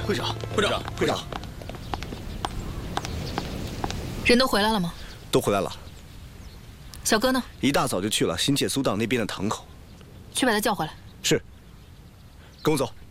会长，会长，会长， 人都回来了吗？ 都回来了。 小哥呢？ 一大早就去了新界苏道那边的堂口。 去把他叫回来。 是。跟我走。